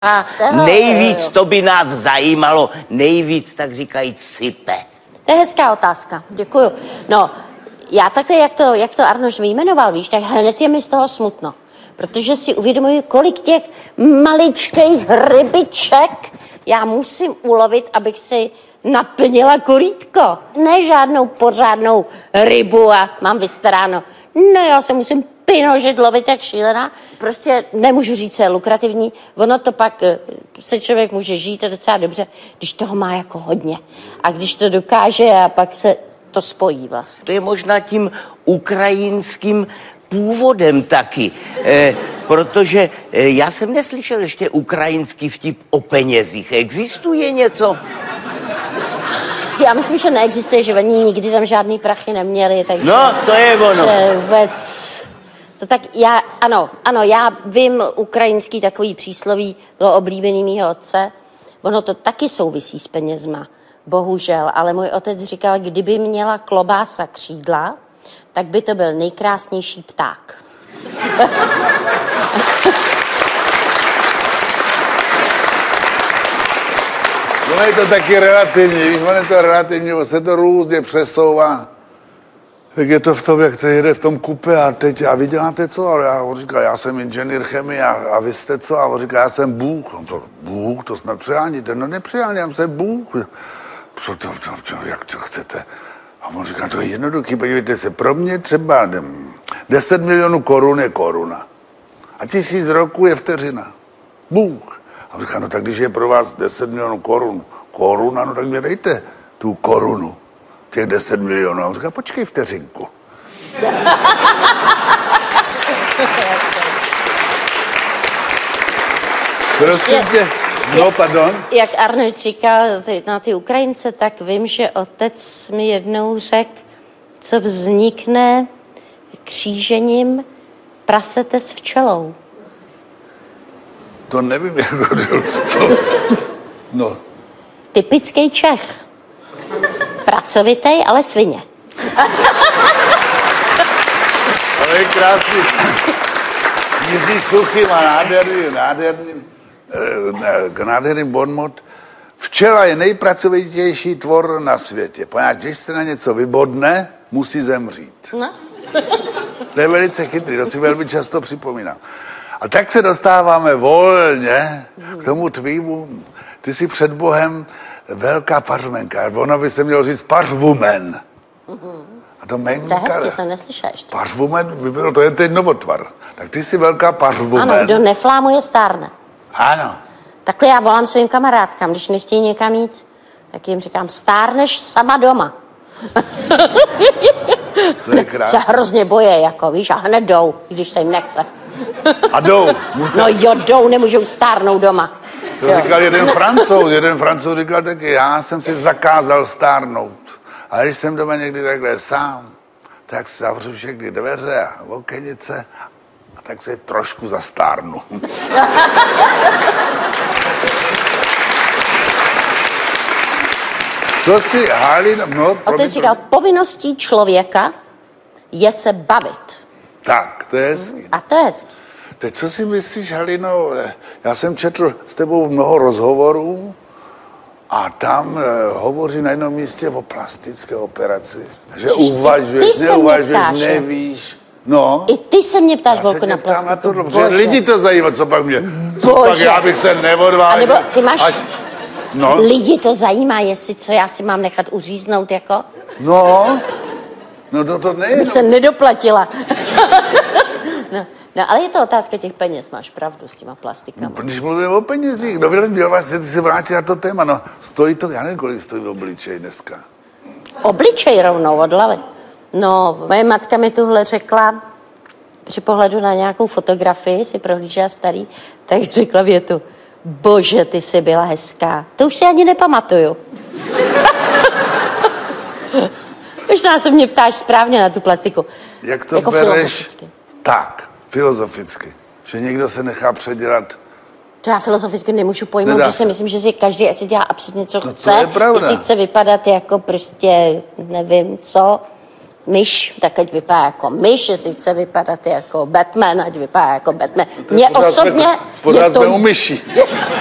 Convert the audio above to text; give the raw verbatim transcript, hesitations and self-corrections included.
A nejvíc to by nás zajímalo, nejvíc, tak říkajíc, sype. To je hezká otázka, děkuju. No, já takhle, jak to, jak to Arnošt vyjmenoval, víš, tak hned je mi z toho smutno. Protože si uvědomuji, kolik těch maličkých rybiček já musím ulovit, abych si naplnila korýtko. Ne žádnou pořádnou rybu a mám vystaráno. No, já se musím pinožet, lovit jak šílená. Prostě nemůžu říct, co je lukrativní. Ono to pak se člověk může žít docela dobře, když toho má jako hodně. A když to dokáže a pak se to spojí vlastně. To je možná tím ukrajinským původem taky, eh, protože eh, já jsem neslyšel ještě ukrajinský vtip o penězích. Existuje něco? Já myslím, že neexistuje, že oni nikdy tam žádný prachy neměli, takže... No, to je ono. Že vůbec... To tak já, ano, ano, já vím ukrajinský takový přísloví, bylo oblíbený mýho otce. Ono to taky souvisí s penězma, bohužel, ale můj otec říkal, kdyby měla klobása křídla, tak by to byl nejkrásnější pták. Ono je to taky relativní, víš, ono je to relativní, ono se to různě přesouvá. Tak je to v tom, jak to jede v tom kupe a teď, a vy děláte co? A já, on říká, já jsem inženýr chemie a, a vy jste co? A on říká, já jsem Bůh. No to, Bůh, to snad přeháníte. No nepřeháním, jsem Bůh. Co to, to, to, jak to chcete? A on říká, to je jednoduchý, podívejte se, pro mě třeba deset milionů korun je koruna. A tisíc roků je vteřina. Bůh. A on říká, no tak když je pro vás deset milionů korun, koruna, no tak mě dejte tu korunu, těch deset milionů. A on říká, počkej vteřinku. Prosím tě, no pardon. Jak Arnošt říkal na ty Ukrajince, tak vím, že otec mi jednou řekl, co vznikne křížením prasete s včelou. To nevím, jak to... No. Typický Čech. Pracovitej, ale svině. Ale je krásný. Jiří Suchý má nádherný, nádherný, eh, nádherný bonmot. Včela je nejpracovitější tvor na světě. Poněvadž, když se na něco vybodne, musí zemřít. No. To je velice chytrý, to si velmi často připomínám. A tak se dostáváme volně k tomu tvýmu, ty jsi před Bohem velká pařmenka, ono by se mělo říct pařvumen. A to menka... To je hezky, jsem neslyšel ještě. Pařvumen by bylo, to je teď novotvar. Tak ty jsi velká pařvumen. Ano, kdo neflámuje, stárne. Ano. Takhle já volám svým kamarádkám, když nechtějí někam jít, tak jim říkám, stárneš sama doma. To je krásné. Se hrozně boje, jako víš, a hned jdou, když se jim nechce. A jdou. Můžete... No jo, jdou, nemůžou stárnout doma. To jo. Říkal jeden Francouz, jeden Francouz říkal taky, já jsem si zakázal stárnout. A když jsem doma někdy takhle sám, tak zavřu všechny dveře a okenice a tak se trošku zastárnu. Co si, Halino, no... A teď říkal, povinností člověka je se bavit. Tak, to je hezký. A to je hezký. Teď co si myslíš, Halino, já jsem četl s tebou mnoho rozhovorů a tam eh, hovoří na jednom místě o plastické operaci. Že uvažuješ, neuvažuješ, nevíš. No. I ty se mě ptáš, Volko, na plastiku. Na to, protože lidi to zajímá, co pak mě, co Bože. pak já bych se neodvážil. A nebo ty máš, až, no. Lidi to zajímá, jestli co já si mám nechat uříznout, jako? No, no to, to nejenom. Bych se nedoplatila. no. No, ale je to otázka těch peněz, máš pravdu s těma plastikama. No, když mluvím o penězích, no byl vlastně, ty se vrátí na to téma, no stojí to, já nevím, kolik stojí obličej dneska. Obličej rovnou od hlavy. No, moje matka mi tuhle řekla, při pohledu na nějakou fotografii, si prohlížela starý, tak řekla větu, bože, ty jsi byla hezká. To už si ani nepamatuju. Možná se mě ptáš správně na tu plastiku. Jak to jako bereš? Filozoficky. Tak, filozoficky. Že někdo se nechá předělat. To já filozoficky nemůžu pojmout, Nedá že si se. myslím, že si každý asi dělá absolutně, co No to chce. je pravda. Jestli chce vypadat jako prostě nevím co, myš, tak ať vypadá jako myš, jestli chce vypadat jako Batman, ať vypadá jako Batman. To je Mně pořád jsme- osobně Pořád je jsme to u myší.